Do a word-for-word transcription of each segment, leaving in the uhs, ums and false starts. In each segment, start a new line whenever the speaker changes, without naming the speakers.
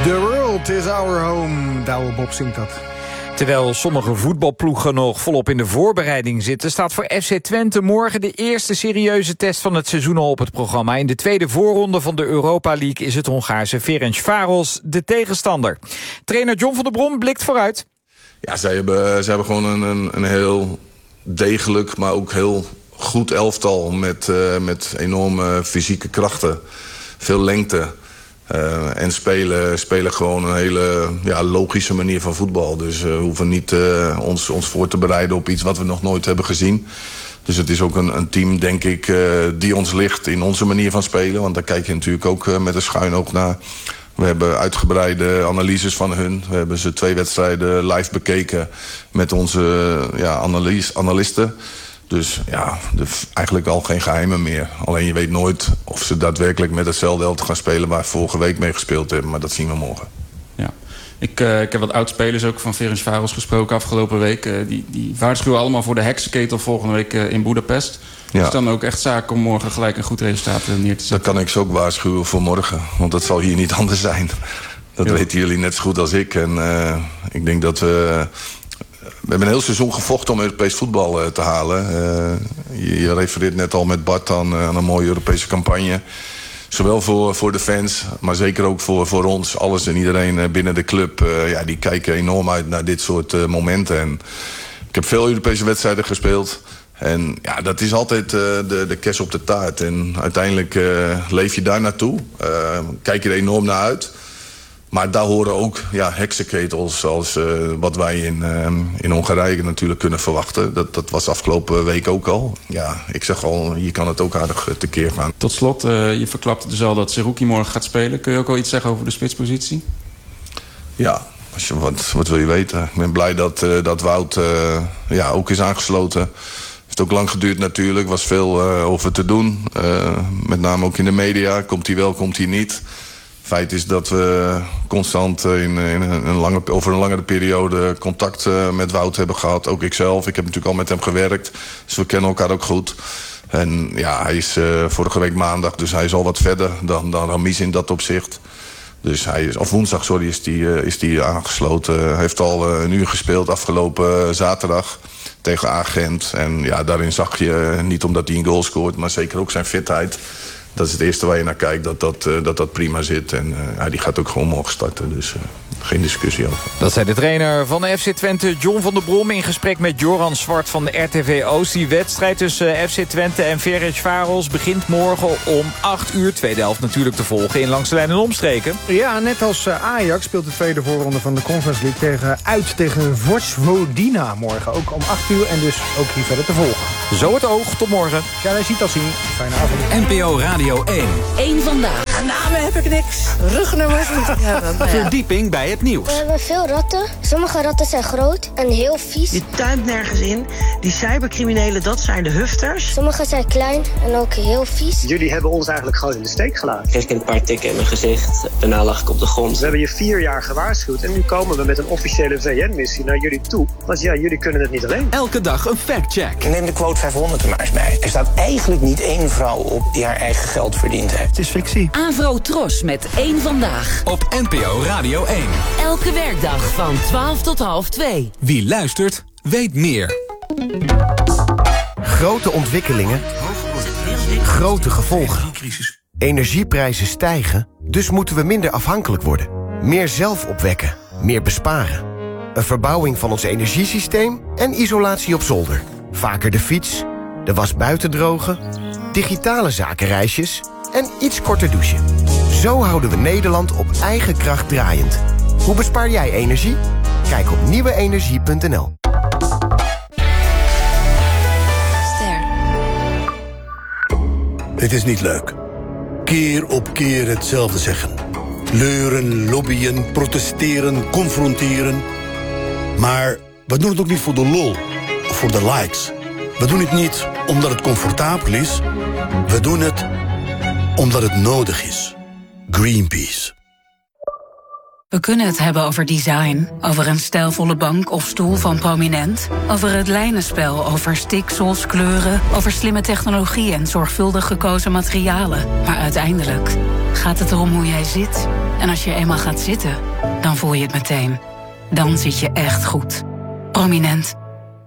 The world is our home. Douwe Bob zingt dat.
Terwijl sommige voetbalploegen nog volop in de voorbereiding zitten, staat voor F C Twente morgen de eerste serieuze test van het seizoen al op het programma. In de tweede voorronde van de Europa League is het Hongaarse Ferencváros de tegenstander. Trainer John van der Brom blikt vooruit.
Ja, zij hebben, zij hebben gewoon een, een, een heel degelijk, maar ook heel goed elftal met, uh, met enorme fysieke krachten. Veel lengte. Uh, en spelen, spelen gewoon een hele ja, logische manier van voetbal. Dus uh, we hoeven niet uh, ons, ons voor te bereiden op iets wat we nog nooit hebben gezien. Dus het is ook een, een team, denk ik, uh, die ons ligt in onze manier van spelen. Want daar kijk je natuurlijk ook uh, met een schuin oog naar. We hebben uitgebreide analyses van hun. We hebben ze twee wedstrijden live bekeken met onze uh, ja, analyse, analisten. Dus ja, de, eigenlijk al geen geheimen meer. Alleen je weet nooit of ze daadwerkelijk met hetzelfde elftal gaan spelen waar we vorige week mee gespeeld hebben. Maar dat zien we morgen.
Ja. Ik, uh, ik heb wat oud-spelers ook van Ferencváros gesproken afgelopen week. Uh, die, die waarschuwen allemaal voor de heksenketel volgende week uh, in Boedapest. Ja. Het is dan ook echt zaak om morgen gelijk een goed resultaat uh, neer te zetten.
Dat kan ik ze ook waarschuwen voor morgen. Want dat zal hier niet anders zijn. Dat ja. weten jullie net zo goed als ik. En uh, ik denk dat we... We hebben een heel seizoen gevochten om Europees voetbal uh, te halen. Uh, je, je refereert net al met Bart aan, uh, aan een mooie Europese campagne. Zowel voor, voor de fans, maar zeker ook voor, voor ons. Alles en iedereen uh, binnen de club. Uh, ja, die kijken enorm uit naar dit soort uh, momenten. En ik heb veel Europese wedstrijden gespeeld. En ja, dat is altijd uh, de, de kers op de taart. En uiteindelijk uh, leef je daar naartoe. Uh, kijk je er enorm naar uit. Maar daar horen ook ja, heksenketels zoals uh, wat wij in, uh, in Hongarije natuurlijk kunnen verwachten. Dat, dat was afgelopen week ook al. Ja, ik zeg al, hier kan het ook aardig uh, tekeer gaan.
Tot slot, uh, je verklapte dus al dat Seruki morgen gaat spelen. Kun je ook al iets zeggen over de spitspositie?
Ja, als je, wat, wat wil je weten? Ik ben blij dat, uh, dat Wout uh, ja, ook is aangesloten. Het heeft ook lang geduurd natuurlijk. Er was veel uh, over te doen. Uh, met name ook in de media. Komt hij wel, komt hij niet? Feit is dat we constant in, in een lange, over een langere periode contact uh, met Wout hebben gehad. Ook ikzelf. Ik heb natuurlijk al met hem gewerkt. Dus we kennen elkaar ook goed. En ja, hij is uh, vorige week maandag, dus hij is al wat verder dan, dan Ramis in dat opzicht. Dus hij is, of woensdag, sorry, is die, uh, is die aangesloten. Hij heeft al uh, een uur gespeeld afgelopen uh, zaterdag tegen Agent. En ja, daarin zag je, uh, niet omdat hij een goal scoort, maar zeker ook zijn fitheid. Dat is het eerste waar je naar kijkt, dat dat, uh, dat, dat prima zit. En uh, ja, die gaat ook gewoon morgen starten, dus uh, geen discussie over.
Dat zei de trainer van de F C Twente, John van der Brom, in gesprek met Joran Zwart van de R T V Oost. Die wedstrijd tussen F C Twente en Ferencváros begint morgen om acht uur. Tweede helft natuurlijk te volgen in Langs de Lijn en Omstreken.
Ja, net als uh, Ajax speelt de tweede voorronde van de Conference League tegen, uit tegen Vojvodina morgen. Ook om acht uur en dus ook hier verder te volgen.
Zo het oog, tot morgen.
Ja, hij ziet al zien. Fijne avond.
N P O Radio één.
Eén vandaag.
Namen heb ik niks. Rugnummers moet ik hebben.
Nou ja. Verdieping bij het nieuws.
We hebben veel ratten. Sommige ratten zijn groot en heel vies.
Je tuint nergens in. Die cybercriminelen, dat zijn de hufters.
Sommige zijn klein en ook heel vies.
Jullie hebben ons eigenlijk gewoon in de steek gelaten.
Kreeg ik een paar tikken in mijn gezicht. Daarna lag ik op de grond.
We hebben je vier jaar gewaarschuwd. En nu komen we met een officiële V N-missie naar jullie toe. Want ja, jullie kunnen het niet alleen.
Elke dag een factcheck.
Neem de quote vijfhonderd er maar eens bij. Er staat eigenlijk niet één vrouw op die haar eigen geld verdient heeft.
Het is fictie.
Avro Tros met één vandaag.
Op N P O Radio één.
Elke werkdag van twaalf tot half twee.
Wie luistert, weet meer.
Grote ontwikkelingen. Grote gevolgen. Energieprijzen stijgen, dus moeten we minder afhankelijk worden. Meer zelf opwekken, meer besparen. Een verbouwing van ons energiesysteem en isolatie op zolder. Vaker de fiets, de was buiten drogen, digitale zakenreisjes en iets korter douchen. Zo houden we Nederland op eigen kracht draaiend. Hoe bespaar jij energie? Kijk op nieuwe energie punt n l.
Het is niet leuk. Keer op keer hetzelfde zeggen. Leuren, lobbyen, protesteren, confronteren. Maar we doen het ook niet voor de lol of voor de likes. We doen het niet omdat het comfortabel is. We doen het omdat het nodig is. Greenpeace.
We kunnen het hebben over design, over een stijlvolle bank of stoel van Prominent, over het lijnenspel, over stiksels, kleuren, over slimme technologie en zorgvuldig gekozen materialen. Maar uiteindelijk gaat het erom hoe jij zit. En als je eenmaal gaat zitten, dan voel je het meteen. Dan zit je echt goed. Prominent.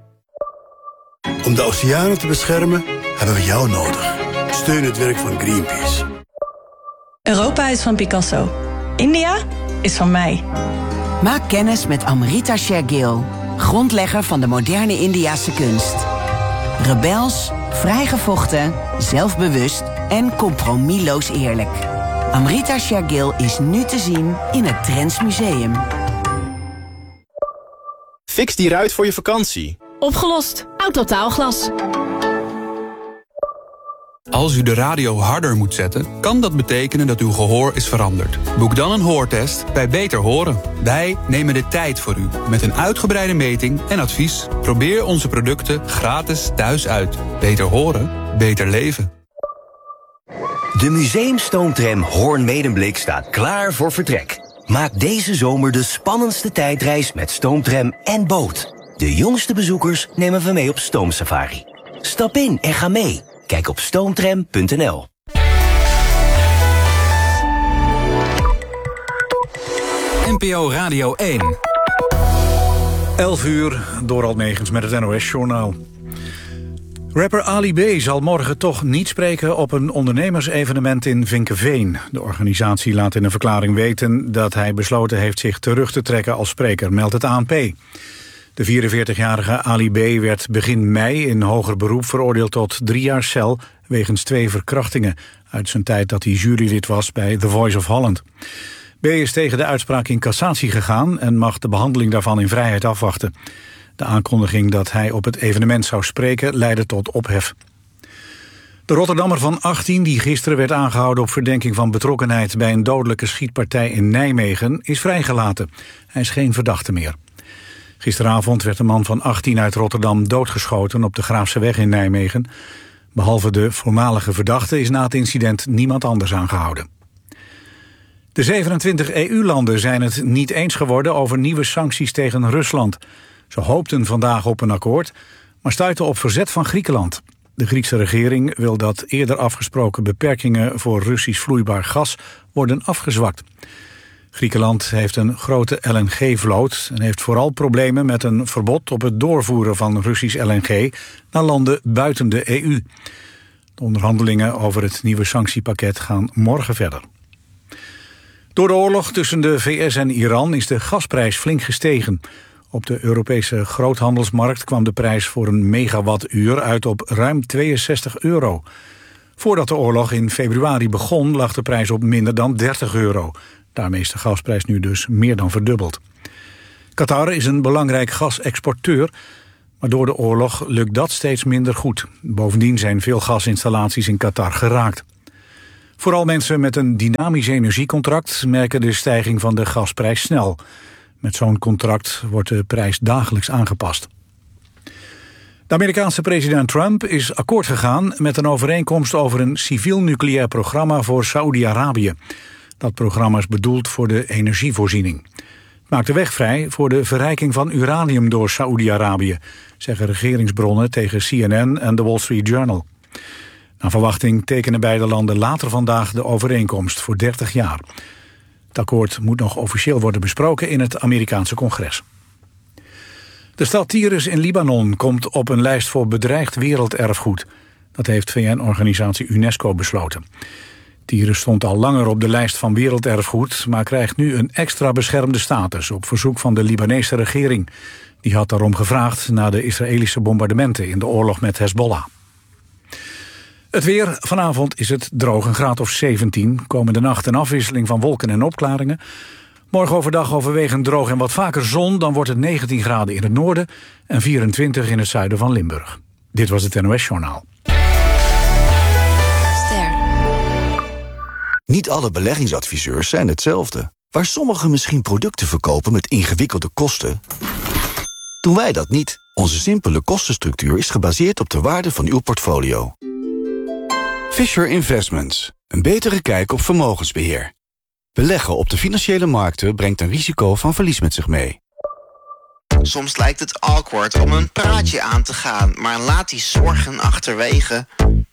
Om de oceanen te beschermen hebben we jou nodig. Steun het werk van Greenpeace.
Europa is van Picasso. India is van mij.
Maak kennis met Amrita Shergill, grondlegger van de moderne Indiase kunst. Rebels, vrijgevochten, zelfbewust en compromisloos eerlijk. Amrita Shergill is nu te zien in het Trends Museum.
Fix die ruit voor je vakantie.
Opgelost. Autotaalglas.
Als u de radio harder moet zetten, kan dat betekenen dat uw gehoor is veranderd. Boek dan een hoortest bij Beter Horen. Wij nemen de tijd voor u met een uitgebreide meting en advies. Probeer onze producten gratis thuis uit. Beter horen, beter leven.
De museumstoomtram Hoorn-Medemblik staat klaar voor vertrek. Maak deze zomer de spannendste tijdreis met stoomtram en boot. De jongste bezoekers nemen we mee op stoomsafari. Stap in en ga mee. Kijk op stoomtram punt n l.
N P O Radio één.
elf uur, Dorald Megens met het N O S-journaal. Rapper Ali B. zal morgen toch niet spreken op een ondernemersevenement in Vinkeveen. De organisatie laat in een verklaring weten dat hij besloten heeft zich terug te trekken als spreker, meldt het A N P. De vierenveertigjarige Ali B. werd begin mei in hoger beroep veroordeeld tot drie jaar cel wegens twee verkrachtingen uit zijn tijd dat hij jurylid was bij The Voice of Holland. B. is tegen de uitspraak in cassatie gegaan en mag de behandeling daarvan in vrijheid afwachten. De aankondiging dat hij op het evenement zou spreken leidde tot ophef. De Rotterdammer van achttien, die gisteren werd aangehouden op verdenking van betrokkenheid bij een dodelijke schietpartij in Nijmegen, is vrijgelaten. Hij is geen verdachte meer. Gisteravond werd een man van achttien uit Rotterdam doodgeschoten op de Graafseweg in Nijmegen. Behalve de voormalige verdachte is na het incident niemand anders aangehouden. De zevenentwintig E U-landen zijn het niet eens geworden over nieuwe sancties tegen Rusland. Ze hoopten vandaag op een akkoord, maar stuitten op verzet van Griekenland. De Griekse regering wil dat eerder afgesproken beperkingen voor Russisch vloeibaar gas worden afgezwakt. Griekenland heeft een grote L N G-vloot en heeft vooral problemen met een verbod op het doorvoeren van Russisch L N G naar landen buiten de E U. De onderhandelingen over het nieuwe sanctiepakket gaan morgen verder. Door de oorlog tussen de V S en Iran is de gasprijs flink gestegen. Op de Europese groothandelsmarkt kwam de prijs voor een megawattuur uit op ruim tweeënzestig euro. Voordat de oorlog in februari begon lag de prijs op minder dan dertig euro. Daarmee is de gasprijs nu dus meer dan verdubbeld. Qatar is een belangrijk gasexporteur, maar door de oorlog lukt dat steeds minder goed. Bovendien zijn veel gasinstallaties in Qatar geraakt. Vooral mensen met een dynamisch energiecontract merken de stijging van de gasprijs snel. Met zo'n contract wordt de prijs dagelijks aangepast. De Amerikaanse president Trump is akkoord gegaan met een overeenkomst over een civiel nucleair programma voor Saoedi-Arabië. Dat programma is bedoeld voor de energievoorziening. Het maakt de weg vrij voor de verrijking van uranium door Saoedi-Arabië, zeggen regeringsbronnen tegen C N N en The Wall Street Journal. Naar verwachting tekenen beide landen later vandaag de overeenkomst voor dertig jaar. Het akkoord moet nog officieel worden besproken in het Amerikaanse congres. De stad Tyrus in Libanon komt op een lijst voor bedreigd werelderfgoed. Dat heeft V N-organisatie UNESCO besloten. Tyrus stond al langer op de lijst van werelderfgoed, maar krijgt nu een extra beschermde status op verzoek van de Libanese regering. Die had daarom gevraagd na de Israëlische bombardementen in de oorlog met Hezbollah. Het weer. Vanavond is het droog, een graad of zeventien. Komende nacht een afwisseling van wolken en opklaringen. Morgen overdag overwegend droog en wat vaker zon. Dan wordt het negentien graden in het noorden en vierentwintig in het zuiden van Limburg. Dit was het N O S-journaal.
Niet alle beleggingsadviseurs zijn hetzelfde. Waar sommigen misschien producten verkopen met ingewikkelde kosten, doen wij dat niet. Onze simpele kostenstructuur is gebaseerd op de waarde van uw portfolio. Fisher Investments. Een betere kijk op vermogensbeheer. Beleggen op de financiële markten brengt een risico van verlies met zich mee.
Soms lijkt het awkward om een praatje aan te gaan, maar laat die zorgen achterwege.